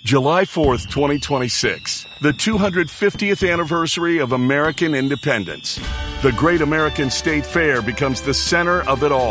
July 4th, 2026, the 250th anniversary of American independence. The Great American State Fair becomes the center of it all.